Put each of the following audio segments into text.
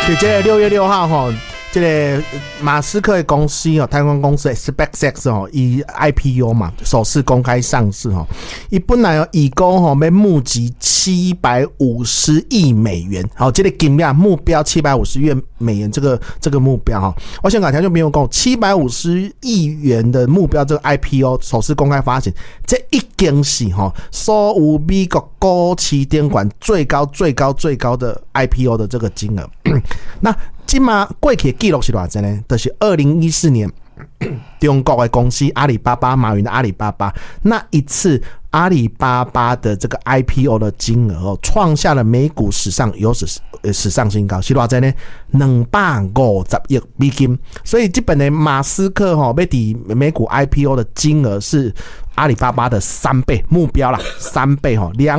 对，这个6月6号哈，这个马斯克的公司哦，太空公司 SpaceX 哦，以 IPO 嘛，首次公开上市哈。伊本来哦，以公哈要募集750亿美元，好，这个金额目标750亿美元这个目标哈。我想讲条就没有讲750亿元的目标，这个 IPO 首次公开发行，这已经是哈所有美国股市监管最高的 IPO 的这个金额。那今嘛过去的记录是多少呢？就是2014年中国的公司阿里巴巴，马云的阿里巴巴那一次，阿里巴巴的这个 IPO 的金额创下了美股史上新高，是多少呢？250亿美金。所以基本的马斯克要抵美股 IPO 的金额是阿里巴巴的3倍，目标啦3倍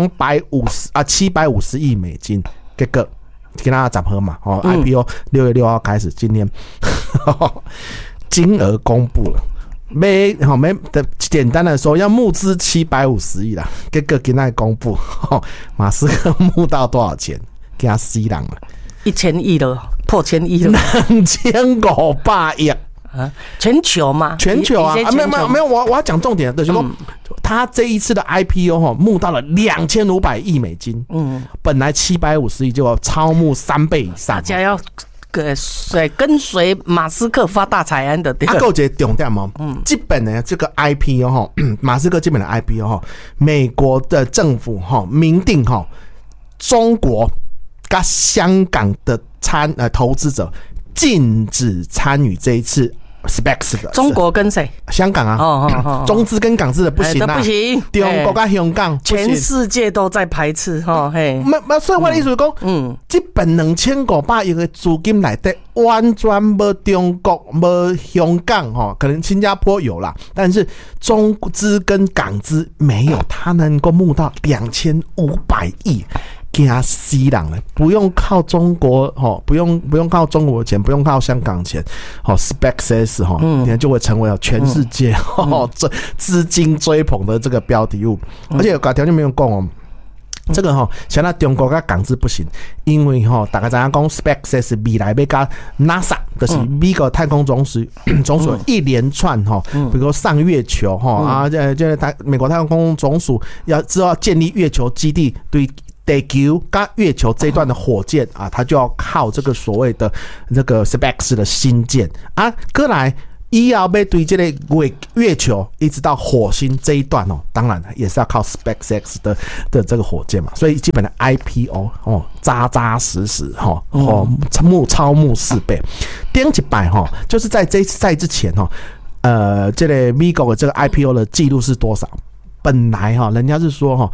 750亿美金。结果跟大家集合嘛，IPO 6月6号开始，今天金额公布了，简单的说要募资750亿啦，结果今天公布，马斯克募到多少钱？给他死人了 ，1000亿了，破1000亿了 ，2500亿。 全球嘛， 全球啊，没有，我要讲重点，就是说，他这一次的 IPO 募到了2500亿美金，本来750亿，就超募3倍以上， 大家要跟随马斯克发大财安的。 还有一个重点哦，基本的这个 IPO 马斯克基本的 IPO 美国的政府明定中国跟香港的投资者禁止参与这一次 SpaceX 的。 中国跟谁？ 香港啊，中资跟港资的不行啊， 不行。 中国跟香港， 全世界都在排斥所以我的意思是说，这本2500亿的资金来的完全没中国、没香港可能新加坡有啦，但是中资跟港资没有，他能够募到2500亿。给他吸人了，不用靠中国不用靠中国的钱，不用靠香港钱，SpaceX 你看就会成为全世界资金追捧的这个标的物。而且有条件没有讲这个像那中国跟港资不行，因为大家知道讲 SpaceX 未来要跟 NASA 就是美国太空总署一连串比如上月球美国太空总署之后要建立月球基地，对地球跟月球这一段的火箭它就要靠这个所谓的这个 SpaceX 的新建过来以后要对这个月球一直到火星这一段当然也是要靠 SpaceX 的这个火箭嘛，所以基本的 IPO 扎实超募4倍。第1摆就是在这一次赛之前这个美国的这个 IPO 的记录是多少？本来人家是说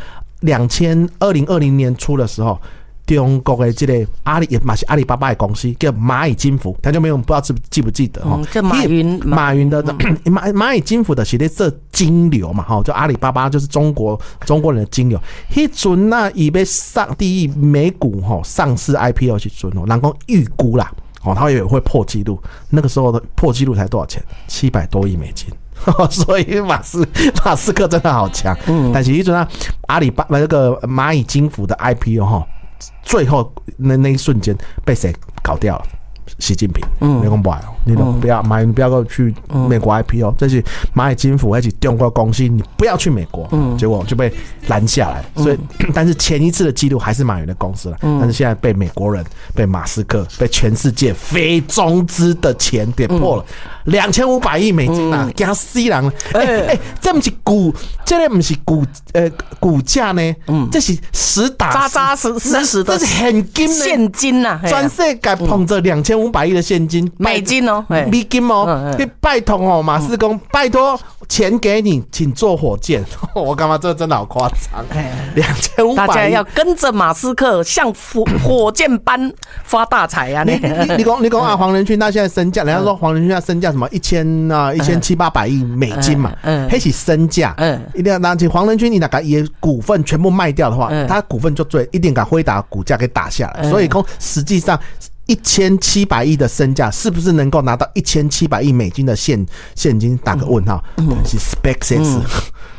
2020年初的时候，中国的这个也是阿里巴巴的公司叫蚂蚁金服，他就没有不知道记不记得这马云的蚂蚁金服的是在做金流嘛就阿里巴巴就是中国人的金流。那阵啊，伊要上第一美股上市 IPO 去阵人讲预估啦他也会破纪录，那个时候的破纪录才多少钱？700多亿美金。所以马斯克真的好强，但是一阵阿里巴巴那个蚂蚁金服的 IPO 最后那一瞬间被谁搞掉了？习近平，你讲不来你不要马云，不要去美国 IPO，这是蚂蚁金服还是中国公司，你不要去美国，结果就被拦下来。所以，但是前一次的记录还是马云的公司了，但是现在被美国人、被马斯克、被全世界非中资的钱给破了2500亿美金啊，给他死人了！这不是这不是股价呢？这是实打扎实的， 这是现金现金呐！ 全世界捧着2500亿的现金， 美金美金拜托马斯克，拜托钱给你，请坐火箭。我干嘛？这真的好夸张！2500亿， 大家要跟着马斯克像火箭般发大财啊！ 你讲黄仁勋他现在身价，人家说黄仁勋他身价什么1700-800亿美金嘛，那是身价。一定要拿起黄仁勋，你那个也股份全部卖掉的话，他股份就一定把辉达股价给打下来。所以实际上1700亿的身价是不是能够拿到1700亿美金的现金？打个问号。是 SpaceX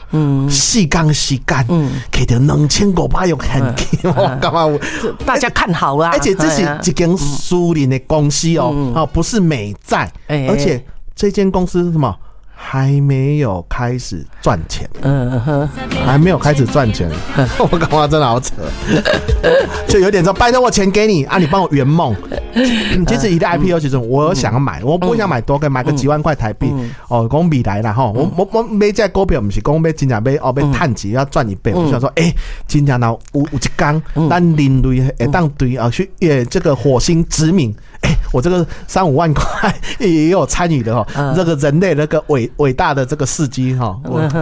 4天时间，摕到2500亿现金，我干嘛？ 大家看好啦。 而且这是一间私人的公司哦，不是美债，而且这间公司是什么？还没有开始赚钱，还没有开始赚钱，我感觉真的好扯，就有点说拜托我钱给你啊，你帮我圆梦。其实一个 IPO 其实我有想要买，我不想买多，可以买个几万块台币哦，讲未来啦吼，我买这股票不是讲要真正要赚钱要赚1倍，我想说真正有一天咱人类会当对去这个火星殖民，我这个3-5万块也有参与的哦，这个人类那个伟大的这个事迹哈，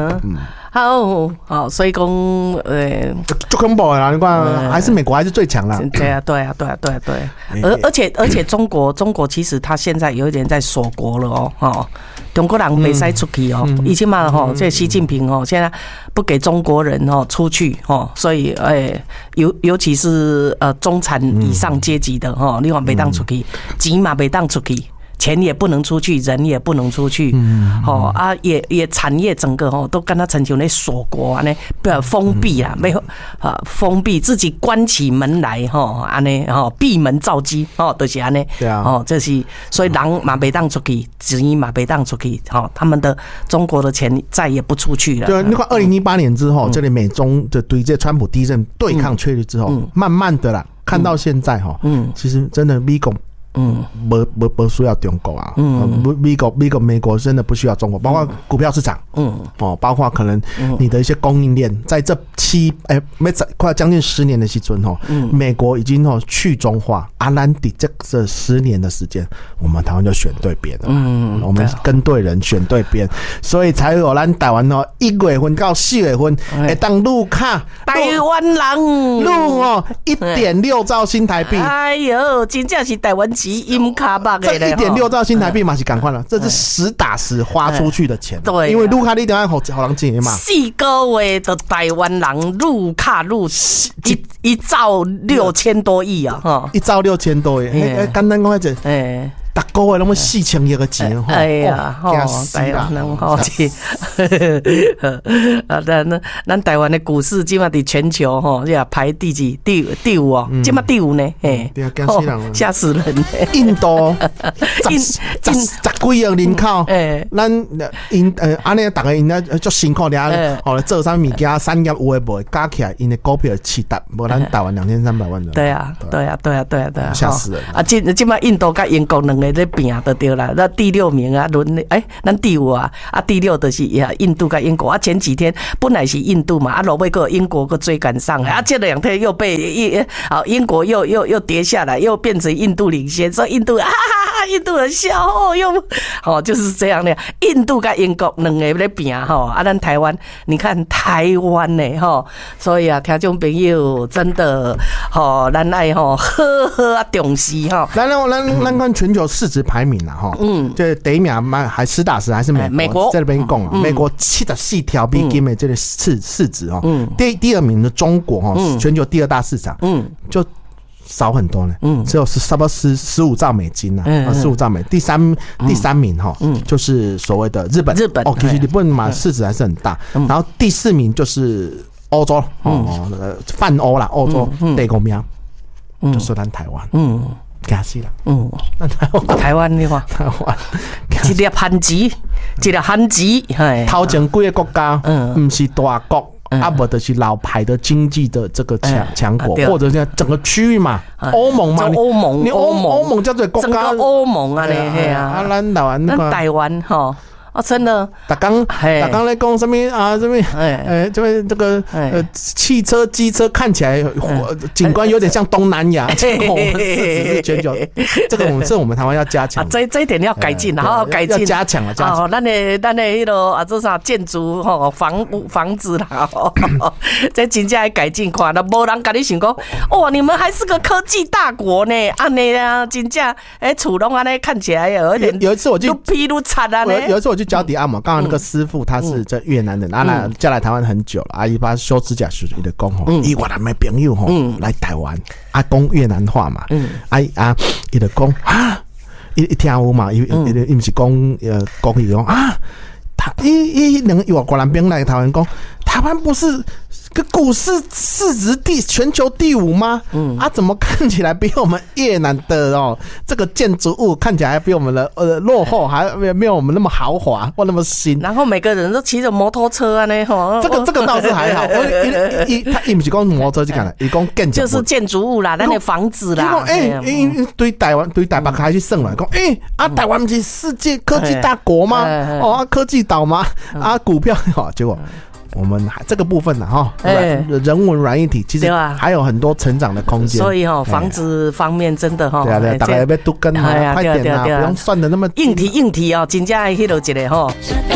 好，所以讲就恐怖啦，你看还是美国还是最强啦。 对啊，而且中国其实他现在有一点在锁国了哦，中国人没使出去哦，以前嘛哈，这习近平哦，现在不给中国人哦出去哦，所以尤其是中产以上阶级的哈，你话没当出去，钱嘛没当出去。钱也不能出去，人也不能出去，也产业整个都跟他成就那锁国啊，那不要封闭啊，没有封闭自己关起门来安尼闭门造机就是安尼， 对啊， 这是所以人嘛没当出去，钱嘛没当出去，他们的中国的钱再也不出去了。 对，你看2018年之后，这里美中的对这川普第一任对抗确立之后，慢慢的啦，看到现在其实真的美国。不需要中国啊，美国真的不需要中国，包括股票市场，包括可能你的一些供应链，在这快将近10年的时阵美国已经去中化，咱在这10年的时间，我们台湾就选对边了，我们跟对人选对边，所以才有咱台湾1月份到4月份会当入卡， 台湾人入1.6兆新台币， 哎呦，真正是台湾阴卡巴的嘞 ，1.6兆新台币嘛是赶快了，这是实打实花出去的钱。 对， 因为入卡你一定要好人钱嘛。 4个月的台湾人入卡入1兆6000多亿啊 ，1兆6000多亿，简单讲就大个月拢要4000亿个钱吼， 哎呀，台湾人吼是，咱台湾的股市今嘛伫全球吼，这排第几？第5哦，今嘛第5呢， 对啊，惊死人了， 吓死人！ 印度10几亿人口，咱安尼大家因足辛苦了，做啥物件产业有诶无，加起来因的股票起达无咱台湾2300万人。 对啊， 吓死人！ 今嘛印度甲英国两个在拼就对了，那第6名啊，咱第5啊，第6就是印度跟英国啊。前几天本来是印度嘛，落尾个英国个追赶上啊，这2天又被英国又跌下来，又变成印度领先，所以印度印度人笑就是这样的。印度跟英国两个在拼咱台湾，你看台湾呢所以听众朋友真的咱爱好重视咱看全球市值排名啦这第一名还实打实还是美国在那边讲美国74条美金的这个市值第2名的中国全球第2大市场就少很多呢，只有差不多15兆美金15兆美。第三名就是所谓的日本其实日本嘛市值还是很大，然后第4名就是欧洲泛欧啦，欧洲第5名就是咱台湾惊死啦！ 台湾你看， 台湾一粒番薯， 头前几个国家，不是大国，不就是老牌的经济的这个强国，或者是整个区域嘛，欧盟嘛，你欧盟叫做国家， 整个欧盟啊嘞，咱台湾哈。真的， 大刚在讲什么啊？什么？这个汽车、机车看起来景观有点像东南亚，结果我们市值是全球，这个我们台湾要加强。 这一点要改进，好好改进， 要加强了。 咱的迄个这啥建筑房子啦，这真正要改进看，那无人跟你想讲，你们还是个科技大国呢，安尼啊，真正厝拢安尼看起来有一次我就愈批愈惨啊呢。 有一次我去脚底按摩，刚刚那个师傅他是在越南人，嫁来台湾很久了，阿姨把他修指甲时就讲伊越南的朋友来台湾，讲越南话嘛，伊就讲伊听有嘛，伊不是讲国语讲有果然兵来台湾讲，台湾不是个股市市值全球第5吗？怎么看起来比我们越南的这个建筑物看起来比我们的落后，还没有我们那么豪华或那么新？ 然后每个人都骑着摩托车啊呢， 这个倒是还好。他不是讲摩托车，他讲建筑物， 就是建筑物啦，那个房子啦。 对台北开始算来讲，台湾不是世界科技大国吗？科技岛吗？股票结果。我们这个部分呢，人文软硬体其实还有很多成长的空间。 所以房子方面真的对啊，大家要都跟快点不用算的那么硬体真正迄落一个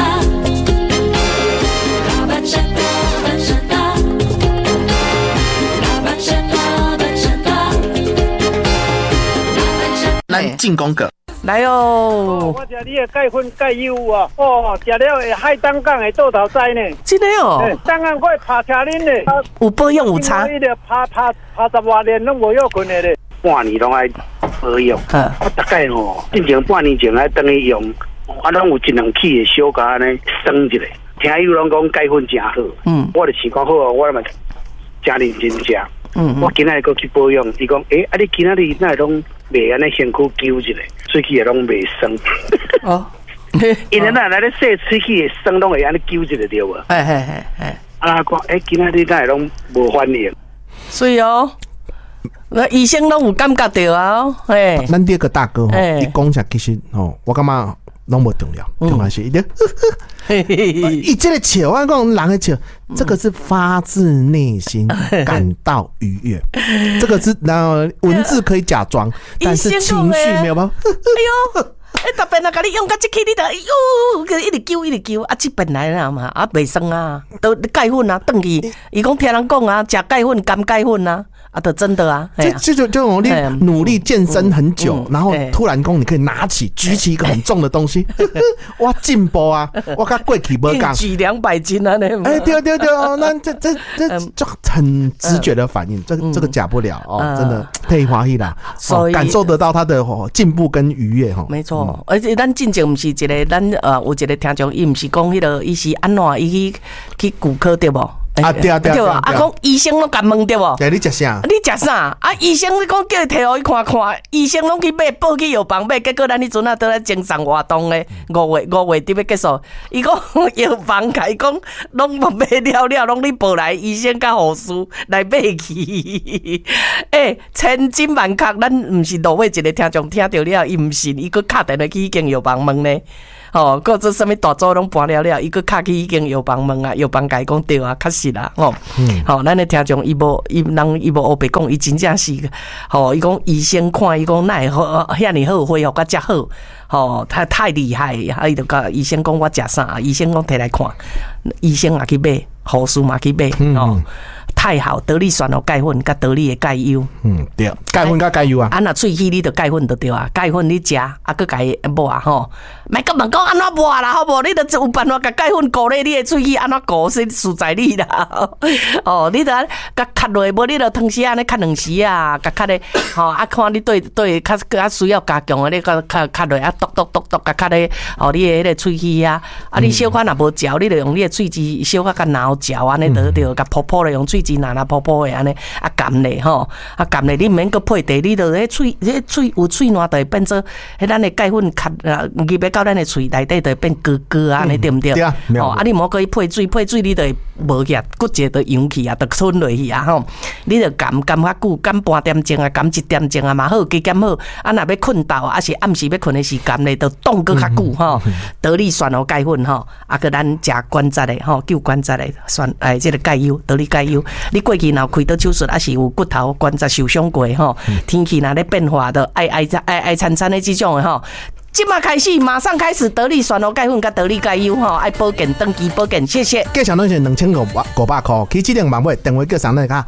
来进攻个。 来哦！ 我吃你的钙粉钙油啊！吃了会海胆港的倒头栽呢。 真的哦！ 胆港我爬车恁呢， 有保养有差。 你爬10多年拢无要困的咧。半年拢爱保养。我大概进前半年前爱等于用，拢有1、2起的小加安尼升一下。听友拢讲钙粉真好，我就想讲好，我嘛真认真吃。我今仔个去保养，伊讲你今仔日那拢袂安尼身躯揪一下，喙齿也拢袂酸。因为咱来咧洗喙齿的酸，拢会安尼揪一下对无？讲今仔日那拢无反应。 所以那医生拢有感觉到啊。 咱第二个大哥伊讲下其实我感觉拢无重要，重要是伊伊这个笑，我讲人的笑，这个是发自内心感到愉悦，这个是文字可以假装，但是情绪没有办法。 哎呦！特别甲你用到这起，你就一直揪这本来啦嘛，袂酸啊，都钙粉啊，转去。伊讲听人讲啊，吃钙粉、甘钙粉啊。就真的啊， 这种你努力健身很久，然后突然你可以举起一个很重的东西，我进步啊，我跟过去不一样， 举200斤啊，对， 那这就很直觉的反应，这个假不了真的太欢喜啦，感受得到他的进步跟愉悦没错，而且咱进前不是一个有一个听众，伊不是讲迄个伊是安怎伊去骨科对不？ 对啊， 讲医生拢甲问对无？ 你食啥？ 医生你讲叫伊摕互伊看，医生拢去买报去药房买，结果咱迄阵倒来精神活动诶，5月底要结束。伊讲药房甲伊讲拢无买了，拢你报来医生甲护士来买去。千金万确，咱毋是路尾一个听众听到了，伊毋信，伊佫敲电话去迄间药房问呢。个做什么大组拢搬了，伊佫敲去已经药房问啊，药房甲伊讲对啊，确实啦，咱的听众伊无黑白讲，伊真正是，伊讲医生看，伊讲哪会好，遐尼好恢复甲遮好，他太厉害，伊就甲医生讲我食啥，医生讲摕来看，医生也去买，护士嘛去买，太好，得力选钙粉甲得力的钙油， 对，钙粉甲钙油啊， 若喙齿你就钙粉就对啊，钙粉你食，佫甲伊抹莫甲问讲安怎抹啦，好无？你就有办法甲钙粉固咧你的喙齿，安怎固是事在你啦，你就甲卡落，无你就汤匙安尼卡2时啊，甲卡咧，看你对较需要加强的，你甲卡落剁甲卡咧，你的迄个喙齿啊，你小可若无嚼，你就用你的喙齿小可甲挠嚼安尼就甲泡咧用喙齿拿泡的安尼含咧含咧，你毋免阁配茶，你就迄喙有喙烂就会变做迄咱的钙粉卡入要到咱的喙内底就会变哥啊，安尼对毋对？ 对啊， 你莫可以配水你就会无起，骨节就扬起啊，就吞落去啊你就含较久，含半点钟啊，含1点钟啊嘛好，加减好。若要困到啊，是暗时要困的时间咧，就冻搁较久得力选钙粉个咱食关节的救关节的这个钙油，得力钙油。你过去若开刀手术，还是有骨头关节受伤过天气若咧变化的爱惨的这种的即马开始，马上开始得力选钙粉甲得力钙油爱保健，登记保健，谢谢。 价钱拢是2500块，起始2万块，电话叫上来卡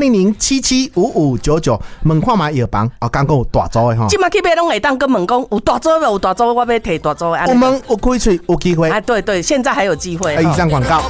0800775599，问看嘛药房讲有大组的即马去买拢会当，跟问讲有大组无？有大组我要摕大组的。 有问有开喙有机会。 对，现在还有机会。 以上广告。